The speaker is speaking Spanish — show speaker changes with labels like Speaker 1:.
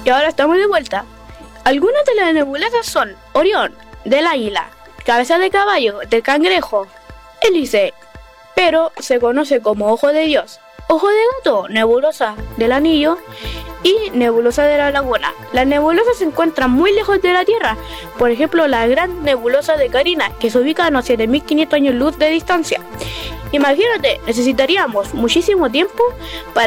Speaker 1: Y ahora estamos de vuelta. Algunas de las nebulosas son Orión, del águila, Cabeza de caballo, del cangrejo, Hélice, pero se conoce como Ojo de Dios, Ojo de gato, nebulosa del anillo y nebulosa de la laguna. Las nebulosas se encuentran muy lejos de la Tierra, por ejemplo la gran nebulosa de Carina, que se ubica a unos 7.500 años luz de distancia. Imagínate, necesitaríamos muchísimo tiempo para